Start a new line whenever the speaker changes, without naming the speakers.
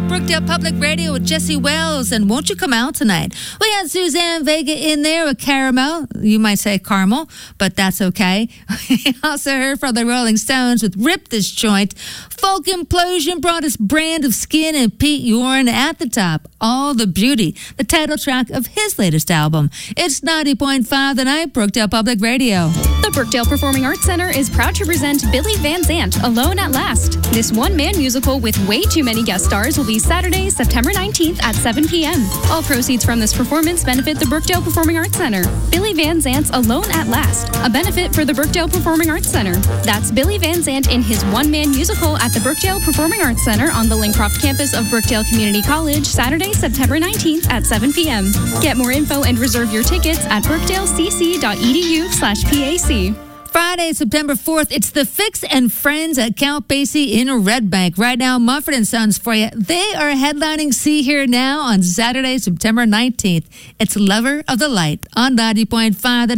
Brookdale Public Radio with Jesse Wells, and won't you come out tonight? We had Suzanne Vega in there with Caramel. You might say caramel, but that's okay. We also heard from the Rolling Stones with Rip This Joint. Folk Implosion brought us Brand of Skin and Pete Yorn at the top. All the Beauty, the title track of his latest album. It's 90.5 The Night, Brookdale Public Radio.
The Brookdale Performing Arts Center is proud to present Billy Van Zandt, Alone at Last. This one-man musical with way too many guest stars will be Saturday, September 19th at 7 p.m. All proceeds from this performance benefit the Brookdale Performing Arts Center. Billy Van Zandt's Alone at Last, a benefit for the Brookdale Performing Arts Center. That's Billy Van Zandt in his one-man musical at the Brookdale Performing Arts Center on the Lincroft campus of Brookdale Community College, Saturday, September 19th at 7 p.m. Get more info and reserve your tickets at brookdalecc.edu/PAC.
Friday, September 4th, it's the Fix and Friends at Count Basie in Red Bank. Right now, Mumford & Sons for you. They are headlining See Here Now on Saturday, September 19th. It's Lover of the Light on 90.5 The